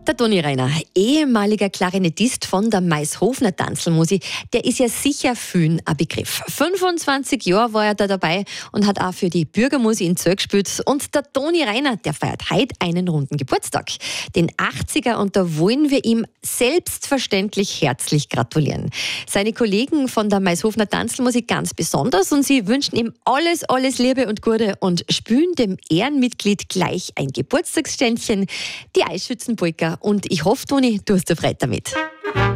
Der Toni Reiner, ehemaliger Klarinettist von der Maishofner Tanzlmusik, der ist ja sicher vielen ein Begriff. 25 Jahre war er da dabei und hat auch für die Bürgermusik in Zell gespielt. Und der Toni Reiner, der feiert heute einen runden Geburtstag, den 80er, und da wollen wir ihm selbstverständlich herzlich gratulieren. Seine Kollegen von der Maishofner Tanzlmusik ganz besonders, und sie wünschen ihm alles Liebe und Gute und spülen dem Ehrenmitglied gleich ein Geburtstagsständchen, die Eisschützenpolka. Und ich hoffe, Toni, du hast Freude damit.